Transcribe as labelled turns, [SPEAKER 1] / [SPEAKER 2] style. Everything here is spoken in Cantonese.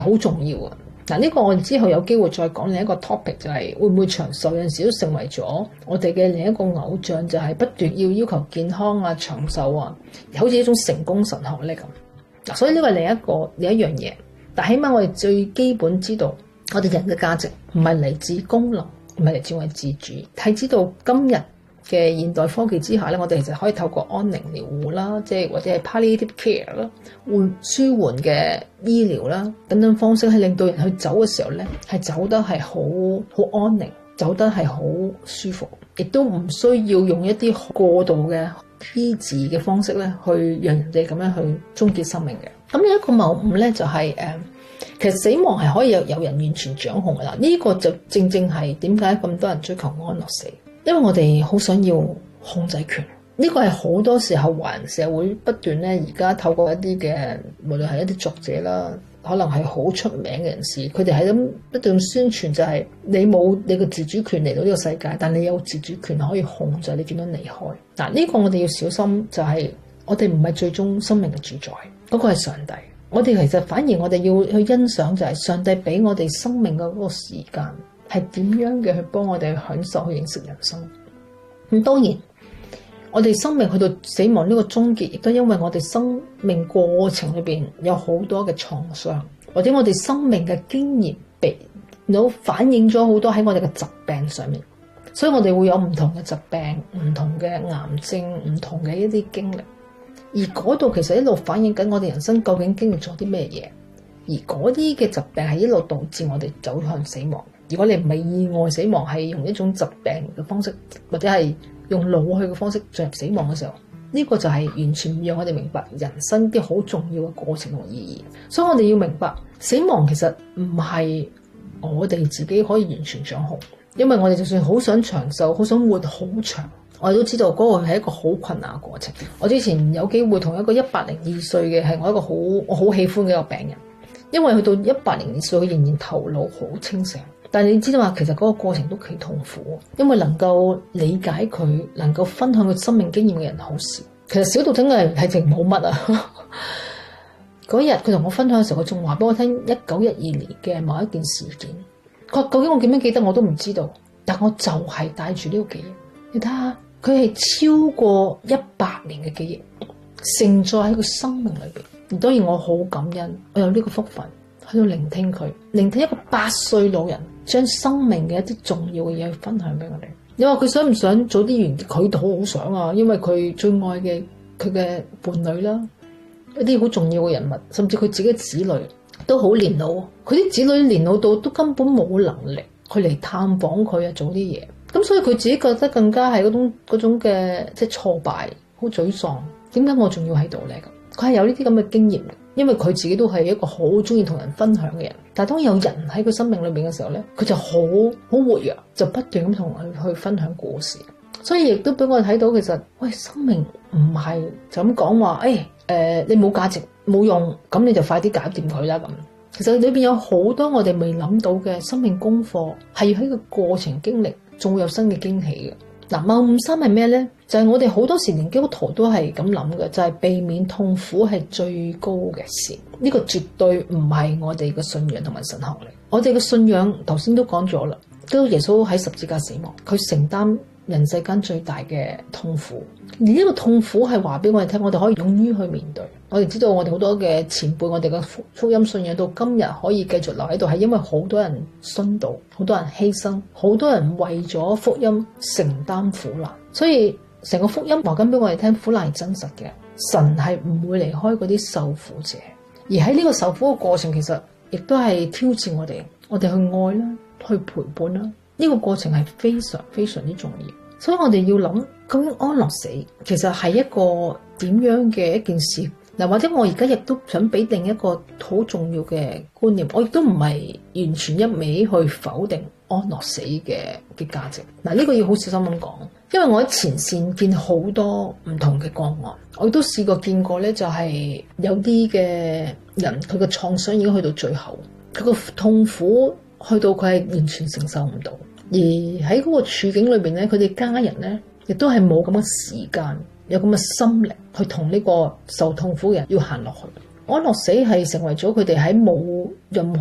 [SPEAKER 1] 好重要啊。嗱，呢個我哋之後有機會再講另一個 topic， 就係會唔會長壽有陣時都成為咗我哋嘅另一個偶像，就係不斷要求健康啊、長壽啊，好似一種成功神學咧咁。嗱，所以呢個係另一樣嘢。但起碼我哋最基本知道，我哋人嘅價值唔係嚟自功能，唔係嚟自我哋自主，係知道今日嘅現代科技之下咧，我哋其實可以透過安寧療護啦，即係或者係 palliative care 啦，舒緩嘅醫療啦等等方式，係令到人去走嘅時候咧，係走得係好安寧，走得係好舒服，亦都唔需要用一啲過度嘅醫治嘅方式咧，去讓人哋咁樣去終結生命嘅。咁有一個謬誤咧，就係其實死亡係可以有人完全掌控嘅啦。呢個就正係點解咁多人追求安樂死，因為我哋好想要控制權。呢個係好多時候華人社會不斷咧，而家透過一啲嘅，無論係一啲作者啦，可能係好出名嘅人士，佢哋係咁不斷宣傳，就係你冇你嘅自主權嚟到呢個世界，但你有自主權可以控制你點樣離開。嗱，呢個我哋要小心，就係我哋唔係最終生命嘅主宰，嗰個係上帝。我哋其實反而我哋要去欣賞，就係上帝俾我哋生命嘅嗰個時間係點樣嘅去幫我哋去享受去認識人生。咁當然我哋生命去到死亡呢個終結，亦都因為我哋生命過程裏邊有好多嘅創傷，或者我哋生命嘅經驗被反映咗好多喺我哋嘅疾病上面，所以我哋會有唔同嘅疾病、唔同嘅癌症、唔同嘅一啲經歷。而嗰度其實一路反映緊我哋人生究竟經歷咗啲咩嘢，而嗰啲嘅疾病係一路導致我哋走向死亡。如果你唔係意外死亡，係用一種疾病嘅方式，或者係用老去嘅方式進入死亡嘅時候，呢個就係完全唔讓我哋明白人生啲好重要嘅過程同意義。所以我哋要明白，死亡其實唔係我哋自己可以完全掌控，因為我哋就算好想長壽，好想活好長，我哋都知道嗰個係一個好困難嘅過程。我之前有機會同一個102歲嘅，係我一個我好喜歡嘅一個病人，因為去到102歲，佢仍然頭腦好清醒。但係你知道嘛，其實嗰個過程都幾痛苦，因為能夠理解佢、能夠分享佢生命經驗嘅人好少。其實小道真係淨冇乜啊！嗰日佢同我分享嘅時候，佢仲話俾我聽1912年嘅某一件事件。佢究竟我點樣記得我都唔知道，但我就係帶住呢個記憶。你睇下，佢係超過100年嘅記憶，承載喺佢生命裏邊。當然我好感恩，我有呢個福分喺度聆聽佢，聆聽一個8歲老人將生命嘅一啲重要嘅嘢去分享俾我哋。你話佢想唔想早啲完結？佢都好想啊，因為佢最愛嘅佢嘅伴侶啦，一啲好重要嘅人物，甚至佢自己嘅子女都好年老。佢啲子女年老到都根本冇能力去嚟探訪佢啊，做啲嘢。咁所以佢自己覺得更加係嗰種嘅即係挫敗，好沮喪。點解我仲要喺度咧？佢係有呢啲咁嘅經驗，因為佢自己都係一個好中意同人分享嘅人。但係當有人喺佢生命裏邊嘅時候咧，佢就好活躍，就不斷咁同佢去分享故事。所以亦都俾我哋睇到，其實喂，生命唔係就咁講話，你冇價值冇用，咁你就快啲搞掂佢啦咁。其實裏邊有好多我哋未諗到嘅生命功課，係要喺個過程經歷，仲會有新嘅驚喜嘅。嗱，謬誤3係咩咧？就係我哋好多時連基督徒都係咁諗嘅，就係避免痛苦係最高嘅事。呢個絕對唔係我哋嘅信仰同埋神學嚟。我哋嘅信仰頭先都講咗啦，基督耶穌喺十字架死亡，佢承擔人世間最大嘅痛苦，而呢個痛苦係話俾我哋聽，我哋可以勇於去面對。我哋知道我哋好多嘅前輩，我哋嘅福音信仰到今日可以繼續留喺度，係因為好多人殉道，好多人犧牲，好多人為咗福音承擔苦難。所以成個福音話緊俾我哋聽，苦難係真實嘅，神係唔會離開嗰啲受苦者。而喺呢個受苦嘅過程，其實亦都係挑戰我哋去愛啦，去陪伴啦。呢個過程係非常非常之重要。所以我哋要諗，究竟安樂死其實係一個點樣嘅一件事？嗱，或者我而家亦都想俾另一個好重要嘅觀念，我亦都唔係完全一味去否定安樂死嘅價值。嗱，呢個要好小心咁講，因為我喺前線見好多唔同嘅個案，我亦都試過見過咧，就係有啲嘅人佢嘅創傷已經去到最後，佢個痛苦去到佢係完全承受唔到。而喺嗰個處境裏邊咧，佢哋家人咧亦都係冇咁嘅時間，有咁嘅心力去同呢個受痛苦嘅人要行落去。 安樂死係成為咗佢哋喺冇任何